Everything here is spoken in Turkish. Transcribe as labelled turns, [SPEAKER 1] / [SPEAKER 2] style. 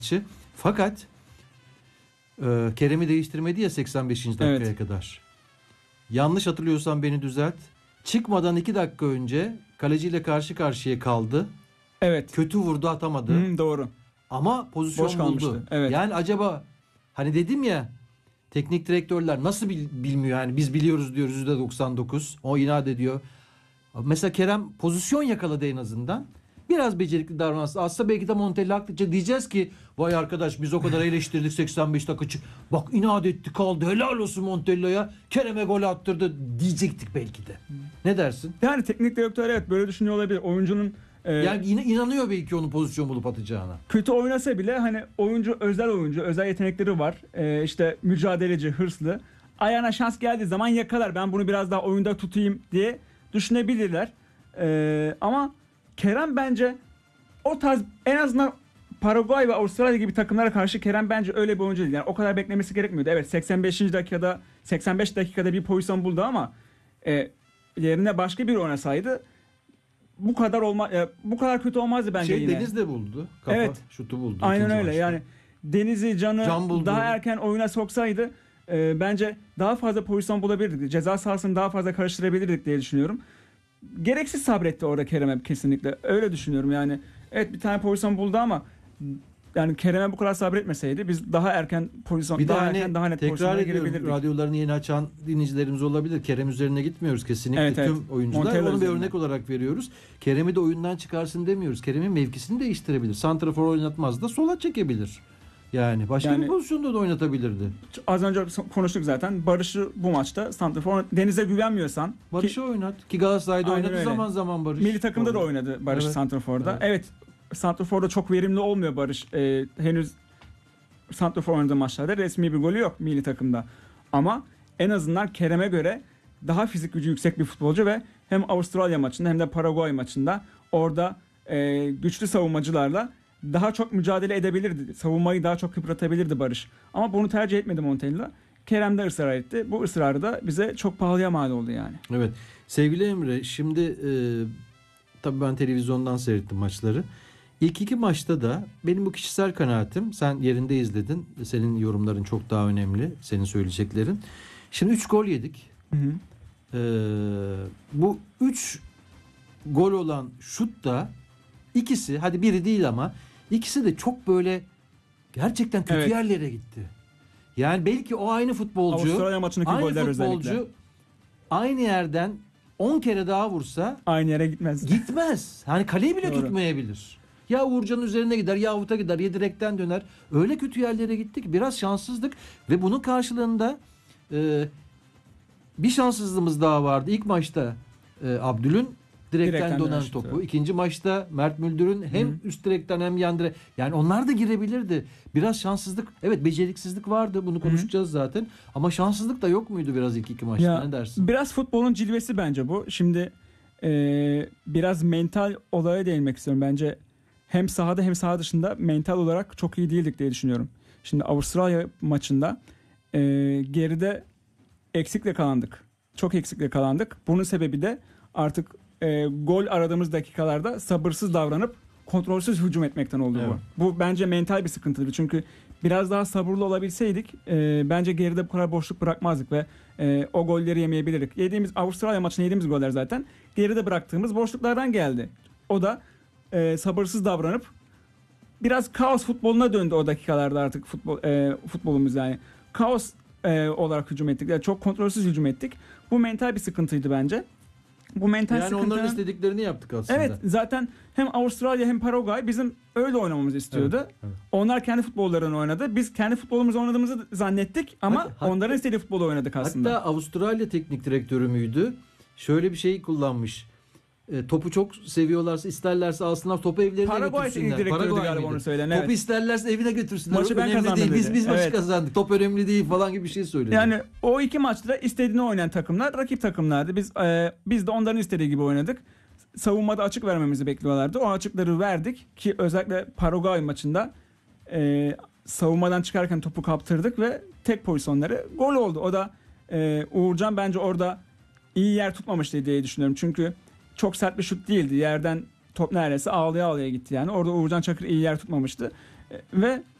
[SPEAKER 1] Fakat Kerem'i değiştirmedi ya 85. dakikaya kadar. Yanlış hatırlıyorsam beni düzelt. Çıkmadan 2 dakika önce kaleciyle karşı karşıya kaldı.
[SPEAKER 2] Evet.
[SPEAKER 1] Kötü vurdu, atamadı.
[SPEAKER 2] Doğru.
[SPEAKER 1] Ama pozisyon
[SPEAKER 2] boş kalmıştı. Evet.
[SPEAKER 1] Yani acaba hani dedim ya, teknik direktörler nasıl bilmiyor yani, biz biliyoruz diyoruz %99. O inat ediyor. Mesela Kerem pozisyon yakaladı en azından. Biraz becerikli davranırsa aslında belki de Montella haklıca diyeceğiz ki vay arkadaş biz o kadar eleştirdik 85 dakika. Bak inat etti kaldı, helal olsun Montella'ya, Kerem'e gol attırdı diyecektik belki de. Ne dersin?
[SPEAKER 2] Yani teknik direktör evet böyle düşünüyor olabilir. Oyuncunun
[SPEAKER 1] yani yine inanıyor belki onun pozisyon bulup atacağına.
[SPEAKER 2] Kötü oynasa bile hani oyuncu, özel yetenekleri var. İşte mücadeleci, hırslı. Ayağına şans geldiği zaman yakalar. Ben bunu biraz daha oyunda tutayım diye düşünebilirler. Ama Kerem bence o tarz, en azından Paraguay ve Avustralya gibi takımlara karşı Kerem bence öyle bir oyuncu değil. Yani o kadar beklemesi gerekmiyordu. Evet 85. dakikada 85 dakikada bir pozisyon buldu ama yerine başka biri oynasaydı bu kadar kötü olmazdı bence yine.
[SPEAKER 1] Deniz de buldu. Kafa şutu buldu.
[SPEAKER 2] Aynen öyle. Yani Deniz'i, Can'ı daha erken oyuna soksaydı bence daha fazla pozisyon bulabilirdik. Ceza sahasını daha fazla karıştırabilirdik diye düşünüyorum. Gereksiz sabretti orada Kerem'e kesinlikle. Öyle düşünüyorum yani. Evet bir tane pozisyon buldu ama yani Kerem'e bu kadar sabretmeseydi biz daha erken pozisyon, daha net pozisyona girebilirdik.
[SPEAKER 1] Radyolarını yeni açan dinleyicilerimiz olabilir. Kerem üzerine gitmiyoruz kesinlikle.
[SPEAKER 2] Evet.
[SPEAKER 1] Tüm oyuncular.
[SPEAKER 2] Montella
[SPEAKER 1] Onu bir
[SPEAKER 2] üzerine
[SPEAKER 1] örnek olarak veriyoruz. Kerem'i de oyundan çıkarsın demiyoruz. Kerem'in mevkisini değiştirebilir. Santrafor oynatmaz da sola çekebilir. Yani başka bir pozisyonda da oynatabilirdi.
[SPEAKER 2] Az önce konuştuk zaten. Barış'ı bu maçta santrafor, Deniz'e güvenmiyorsan
[SPEAKER 1] Barış'ı oynat. Ki Galatasaray'da oynadı öyle. Zaman zaman Barış.
[SPEAKER 2] Milli takımda da oynadı Barış santraforda. Evet. Santrafor'da çok verimli olmuyor Barış. Henüz santrafor oynadığı maçlarda resmi bir golü yok milli takımda. Ama en azından Kerem'e göre daha fizik gücü yüksek bir futbolcu ve hem Avustralya maçında hem de Paraguay maçında orada güçlü savunmacılarla daha çok mücadele edebilirdi. Savunmayı daha çok yıpratabilirdi Barış. Ama bunu tercih etmedi Montella. Kerem de ısrar etti. Bu ısrarı da bize çok pahalıya mal oldu yani.
[SPEAKER 1] Evet. Sevgili Emre, şimdi tabii ben televizyondan seyrettim maçları. İlk 2 maçta da benim bu kişisel kanaatim, sen yerinde izledin. Senin yorumların çok daha önemli. Senin söyleyeceklerin. Şimdi 3 gol yedik. Bu 3 gol olan şut da ikisi, hadi biri değil ama ikisi de çok böyle gerçekten kötü yerlere gitti. Yani belki o aynı futbolcu,
[SPEAKER 2] Avustralya maçındaki goller özellikle.
[SPEAKER 1] Aynı yerden 10 kere daha vursa
[SPEAKER 2] aynı yere gitmez.
[SPEAKER 1] Gitmez. Hani kaleyi bile tutmayabilir. Ya Uğurcan'ın üzerine gider ya avuta gider ya direkten döner. Öyle kötü yerlere gittik. Biraz şanssızlık ve bunun karşılığında bir şanssızlığımız daha vardı. İlk maçta Abdül'ün direkten dönen topu. Evet. İkinci maçta Mert Müldür'ün hem üst direkten hem yan direk. Yani onlar da girebilirdi. Biraz şanssızlık. Evet, beceriksizlik vardı. Bunu konuşacağız zaten. Ama şanssızlık da yok muydu biraz ilk 2 maçta?
[SPEAKER 2] Ya,
[SPEAKER 1] ne dersin?
[SPEAKER 2] Biraz futbolun cilvesi bence bu. Şimdi biraz mental olaya değinmek istiyorum. Bence hem sahada hem saha dışında mental olarak çok iyi değildik diye düşünüyorum. Şimdi Avustralya maçında geride eksikle kalandık. Çok eksikle kalandık. Bunun sebebi de artık gol aradığımız dakikalarda sabırsız davranıp kontrolsüz hücum etmekten oldu bu. Bu bence mental bir sıkıntıydı. Çünkü biraz daha sabırlı olabilseydik bence geride bu kadar boşluk bırakmazdık ve o golleri yemeyebilirdik. Avustralya maçında yediğimiz goller zaten geride bıraktığımız boşluklardan geldi. O da sabırsız davranıp biraz kaos futboluna döndü o dakikalarda artık futbolumuz yani. Kaos olarak hücum ettik. Yani çok kontrolsüz hücum ettik. Bu mental bir sıkıntıydı bence. Bu mental
[SPEAKER 1] yani onların istediklerini yaptık aslında.
[SPEAKER 2] Evet, zaten hem Avustralya hem Paraguay bizim öyle oynamamızı istiyordu. Evet. Onlar kendi futbollarını oynadı. Biz kendi futbolumuzu oynadığımızı zannettik ama onların istediği futbolu oynadık aslında.
[SPEAKER 1] Hatta Avustralya teknik direktörü müydü? Şöyle bir şey kullanmış. Topu çok seviyorlarsa, isterlerse alsınlar, topu evlerine götürsünler.
[SPEAKER 2] Paraguay galiba onu söyleyen. Evet.
[SPEAKER 1] Topu isterlerse evine götürsünler.
[SPEAKER 2] Maçı ben
[SPEAKER 1] önemli değil.
[SPEAKER 2] Dedi.
[SPEAKER 1] Biz maçı kazandık. Top önemli değil falan gibi bir şey söyledi.
[SPEAKER 2] Yani o 2 maçta istediğini oynayan takımlar rakip takımlardı. Biz de onların istediği gibi oynadık. Savunmada açık vermemizi bekliyorlardı. O açıkları verdik ki özellikle Paraguay maçında savunmadan çıkarken topu kaptırdık ve tek pozisyonları gol oldu. O da Uğurcan bence orada iyi yer tutmamıştı diye düşünüyorum. Çünkü çok sert bir şut değildi. Yerden top neredeyse ağlaya gitti yani. Orada Uğurcan Çakır iyi yer tutmamıştı. Ve